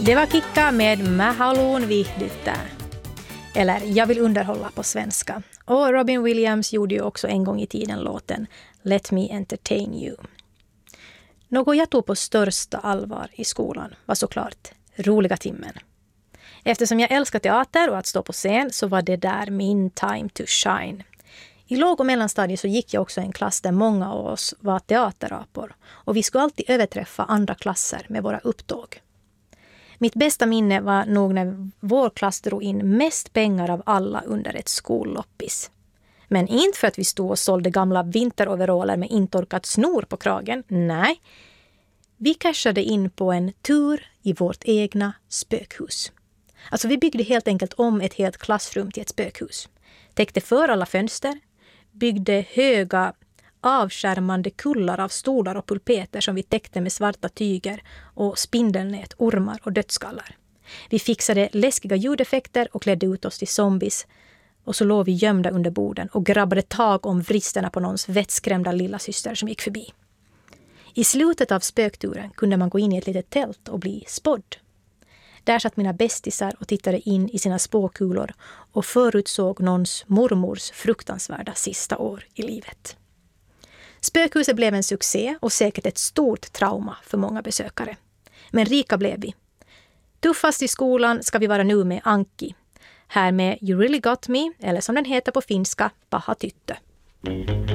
Det var Kikka med Mä haluun viihdyttää. Eller Jag vill underhålla på svenska. Och Robin Williams gjorde ju också en gång i tiden låten Let me entertain you. Något jag tog på största allvar i skolan var såklart roliga timmen. Eftersom jag älskar teater och att stå på scen så var det där min time to shine. I låg- och mellanstadiet så gick jag också i en klass där många av oss var teaterapor. Och vi skulle alltid överträffa andra klasser med våra upptåg. Mitt bästa minne var nog när vår klass drog in mest pengar av alla under ett skolloppis. Men inte för att vi stod och sålde gamla vinteroveraller med intorkat snor på kragen. Nej, vi cashade in på en tur i vårt egna spökhus. Alltså vi byggde helt enkelt om ett helt klassrum till ett spökhus. Täckte för alla fönster, byggde höga avskärmande kullar av stolar och pulpeter som vi täckte med svarta tyger och spindelnät, ormar och dödskallar. Vi fixade läskiga ljudeffekter och klädde ut oss till zombies. Och så låg vi gömda under borden och grabbade tag om vristerna på någons vettskrämda lilla syster som gick förbi. I slutet av spökturen kunde man gå in i ett litet tält och bli spådd. Där satt mina bästisar och tittade in i sina spåkulor och förutsåg någons mormors fruktansvärda sista år i livet. Spökhuset blev en succé och säkert ett stort trauma för många besökare. Men rika blev vi. Tuffast i skolan ska vi vara nu med Anki. Här med You Really Got Me, eller som den heter på finska, Paha Tyttö.